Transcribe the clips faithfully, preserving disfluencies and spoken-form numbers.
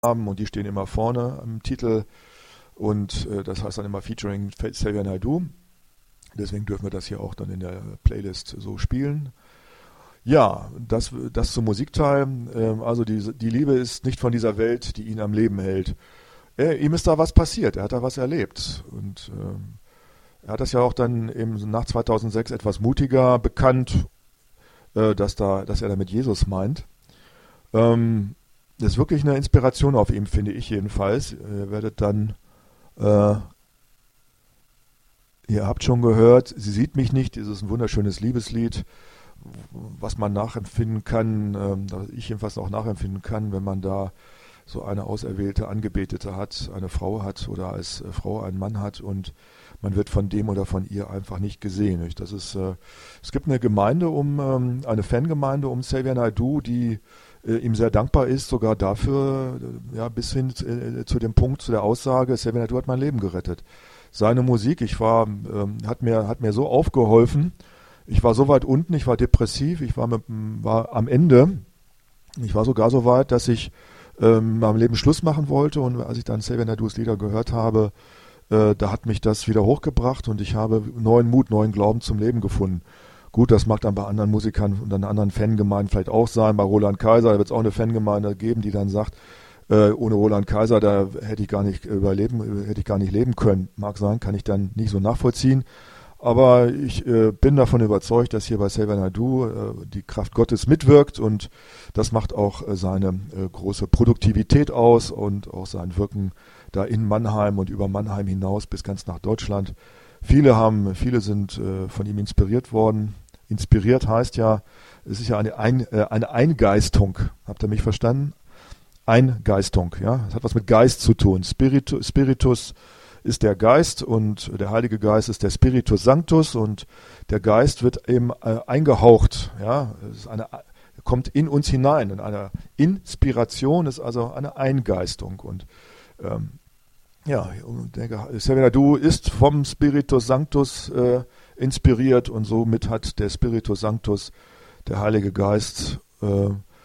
haben und die stehen immer vorne am Titel und äh, das heißt dann immer featuring Xavier Naidoo. Deswegen dürfen wir das hier auch dann in der Playlist so spielen. Ja, das, das zum Musikteil. Ähm, also die, die Liebe ist nicht von dieser Welt, die ihn am Leben hält. Er, ihm ist da was passiert, er hat da was erlebt. Und ähm, er hat das ja auch dann eben nach zweitausendsechs etwas mutiger bekannt, äh, dass, da, dass er damit Jesus meint. Ähm, das ist wirklich eine Inspiration auf ihm, finde ich jedenfalls. Ihr werdet dann, äh, ihr habt schon gehört, sie sieht mich nicht, das ist ein wunderschönes Liebeslied, was man nachempfinden kann, ähm, ich jedenfalls auch nachempfinden kann, wenn man da so eine auserwählte Angebetete hat, eine Frau hat oder als äh, Frau einen Mann hat und man wird von dem oder von ihr einfach nicht gesehen. Nicht? Das ist, äh, es gibt eine Gemeinde um, ähm, eine Fangemeinde um Xavier Naidoo, die äh, ihm sehr dankbar ist, sogar dafür, äh, ja, bis hin äh, zu dem Punkt, zu der Aussage, Xavier Naidoo hat mein Leben gerettet. Seine Musik, ich war, ähm, hat mir, hat mir so aufgeholfen. Ich war so weit unten, ich war depressiv, ich war, mit, war am Ende. Ich war sogar so weit, dass ich ähm, meinem Leben Schluss machen wollte. Und als ich dann Xavier Naidoos Lieder gehört habe, äh, da hat mich das wieder hochgebracht und ich habe neuen Mut, neuen Glauben zum Leben gefunden. Gut, das mag dann bei anderen Musikern und an anderen Fangemeinden vielleicht auch sein. Bei Roland Kaiser, da wird es auch eine Fangemeinde geben, die dann sagt, äh, ohne Roland Kaiser, da hätte ich gar nicht überleben, hätte ich gar nicht leben können. Mag sein, kann ich dann nicht so nachvollziehen. Aber ich äh, bin davon überzeugt, dass hier bei Xavier Naidoo äh, die Kraft Gottes mitwirkt und das macht auch äh, seine äh, große Produktivität aus und auch sein Wirken da in Mannheim und über Mannheim hinaus bis ganz nach Deutschland. Viele haben, viele sind äh, von ihm inspiriert worden. Inspiriert heißt ja, es ist ja eine, Ein, äh, eine Eingeistung. Habt ihr mich verstanden? Eingeistung, ja. Das hat was mit Geist zu tun. Spiritus, Spiritus ist der Geist und der Heilige Geist ist der Spiritus Sanctus und der Geist wird eben äh, eingehaucht, ja, es ist eine, kommt in uns hinein. Und eine Inspiration ist also eine Eingeistung und ähm, ja, Xavier Naidoo ist vom Spiritus Sanctus äh, inspiriert und somit hat der Spiritus Sanctus, der Heilige Geist, äh,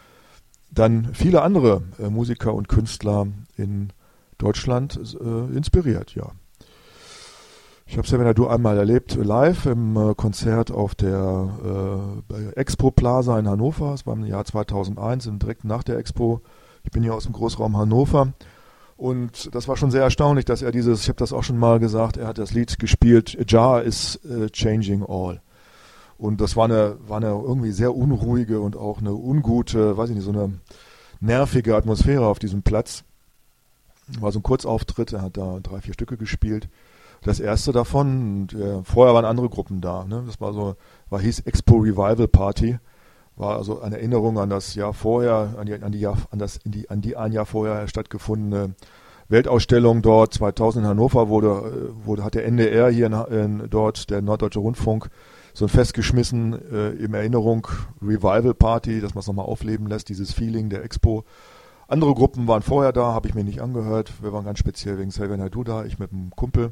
dann viele andere äh, Musiker und Künstler in Deutschland äh, inspiriert, ja. Ich habe Xavier Naidoo einmal erlebt, live im äh, Konzert auf der äh, Expo Plaza in Hannover. Das war im Jahr zweitausendeins, direkt nach der Expo. Ich bin hier aus dem Großraum Hannover. Und das war schon sehr erstaunlich, dass er dieses, ich habe das auch schon mal gesagt, er hat das Lied gespielt, Jah is uh, Changing All. Und das war eine, war eine irgendwie sehr unruhige und auch eine ungute, weiß ich nicht, so eine nervige Atmosphäre auf diesem Platz. War so ein Kurzauftritt, er hat da drei, vier Stücke gespielt. Das erste davon, und, äh, vorher waren andere Gruppen da, ne? Das war so, war hieß Expo Revival Party, war also eine Erinnerung an das Jahr vorher, an die, an die, Jahr, an das, in die, an die ein Jahr vorher stattgefundene Weltausstellung dort. zweitausend in Hannover wurde, wurde, hat der N D R hier in, in, dort, der Norddeutsche Rundfunk, so ein Fest geschmissen, äh, in Erinnerung, Revival Party, dass man es nochmal aufleben lässt, dieses Feeling der Expo. Andere Gruppen waren vorher da, habe ich mir nicht angehört. Wir waren ganz speziell wegen Xavier Naidoo da, ich mit einem Kumpel.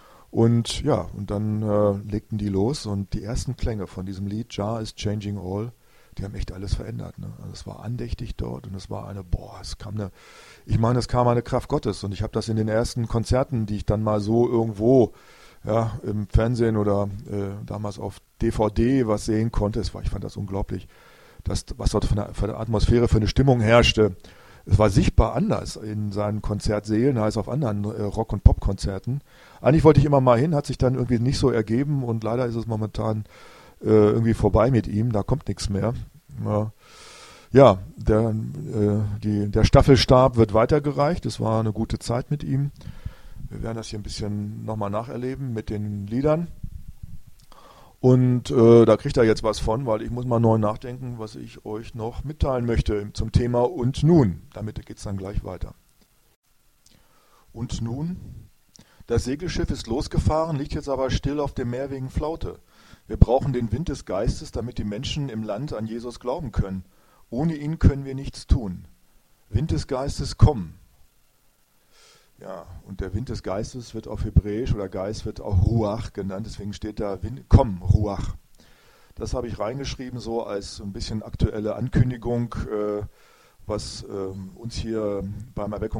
Und ja, und dann äh, legten die los und die ersten Klänge von diesem Lied, Jah is Changing All, die haben echt alles verändert. Ne? Also es war andächtig dort und es war eine, boah, es kam eine, ich meine, es kam eine Kraft Gottes und ich habe das in den ersten Konzerten, die ich dann mal so irgendwo, ja, im Fernsehen oder äh, damals auf D V D was sehen konnte, es war, ich fand das unglaublich, das, was dort für eine, für eine Atmosphäre, für eine Stimmung herrschte. Es war sichtbar anders in seinen Konzertsälen als auf anderen äh, Rock- und Pop-Konzerten. Eigentlich wollte ich immer mal hin, hat sich dann irgendwie nicht so ergeben und leider ist es momentan äh, irgendwie vorbei mit ihm, da kommt nichts mehr. Ja, ja der, äh, die, der Staffelstab wird weitergereicht, es war eine gute Zeit mit ihm. Wir werden das hier ein bisschen nochmal nacherleben mit den Liedern. Und äh, da kriegt er jetzt was von, weil ich muss mal neu nachdenken, was ich euch noch mitteilen möchte zum Thema Und nun. Damit geht es dann gleich weiter. Und nun? Das Segelschiff ist losgefahren, liegt jetzt aber still auf dem Meer wegen Flaute. Wir brauchen den Wind des Geistes, damit die Menschen im Land an Jesus glauben können. Ohne ihn können wir nichts tun. Wind des Geistes, komm. Ja, und der Wind des Geistes wird auf Hebräisch oder Geist wird auch Ruach genannt, deswegen steht da Wind, komm, Ruach. Das habe ich reingeschrieben, so als ein bisschen aktuelle Ankündigung, äh, was ähm, uns hier beim Erweckung